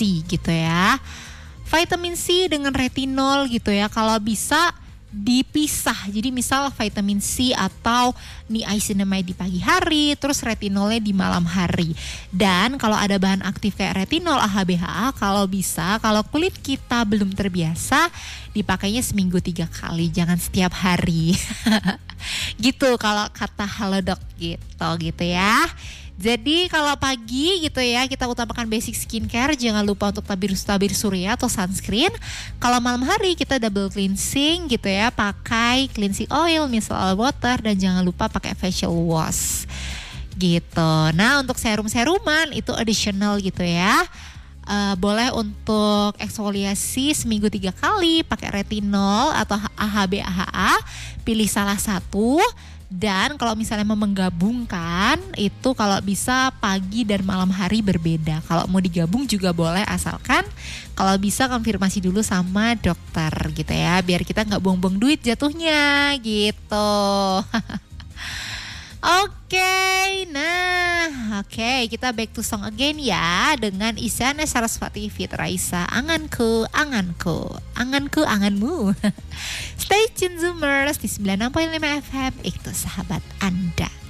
C gitu ya. Vitamin C dengan retinol gitu ya, kalau bisa dipisah. Jadi misal vitamin C atau niacinamide di pagi hari, terus retinolnya di malam hari. Dan kalau ada bahan aktif kayak retinol, AHA, BHA, kalau bisa, kalau kulit kita belum terbiasa, dipakainya seminggu 3 kali, jangan setiap hari. Gitu kalau kata Halodoc gitu ya. Jadi kalau pagi gitu ya, kita utamakan basic skincare, jangan lupa untuk tabir surya atau sunscreen. Kalau malam hari kita double cleansing gitu ya, pakai cleansing oil, micellar water, dan jangan lupa pakai facial wash gitu. Nah untuk serum-seruman itu additional gitu ya. Boleh untuk eksfoliasi seminggu 3 kali pakai retinol atau AHB AHA, pilih salah satu. Dan kalau misalnya mau menggabungkan itu kalau bisa pagi dan malam hari berbeda. Kalau mau digabung juga boleh, asalkan kalau bisa konfirmasi dulu sama dokter gitu ya, biar kita nggak buang-buang duit jatuhnya gitu. Oke, kita back to song again ya, dengan Isyana Sarasvati feat Raisa, Anganku, Anganku, Anganku, Anganmu. Stay tuned Zoomers di 96.5 FM, itu sahabat Anda.